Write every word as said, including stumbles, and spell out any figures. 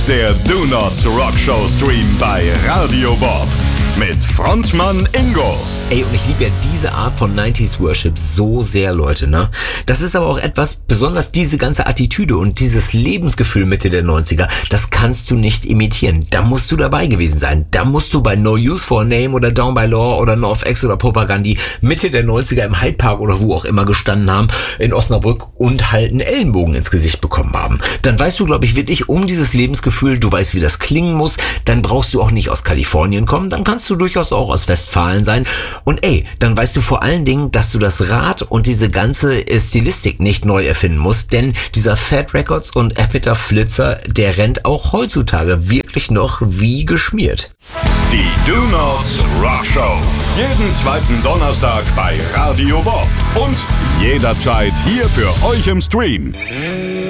ist der Do Not Rock Show Stream bei Radio Bob mit Frontmann Ingo. Ey, und ich liebe ja diese Art von neunziger Worship so sehr, Leute, ne? Das ist aber auch etwas, besonders diese ganze Attitüde und dieses Lebensgefühl Mitte der neunziger, das kannst du nicht imitieren. Da musst du dabei gewesen sein. Da musst du bei No Use for a Name oder Down by Law oder NoFX oder Propagandi Mitte der neunziger im Hyde Park oder wo auch immer gestanden haben, in Osnabrück und halt einen Ellenbogen ins Gesicht bekommen haben. Dann weißt du, glaube ich, wirklich um dieses Lebensgefühl, du weißt, wie das klingen muss, dann brauchst du auch nicht aus Kalifornien kommen, dann kannst du durchaus auch aus Westfalen sein. Und ey, dann weißt du vor allen Dingen, dass du das Rad und diese ganze Stilistik nicht neu erfinden musst, denn dieser Fat Records und Epitaph Flitzer, der rennt auch heutzutage wirklich noch wie geschmiert. Die Do Not Rock Show. Jeden zweiten Donnerstag bei Radio Bob. Und jederzeit hier für euch im Stream.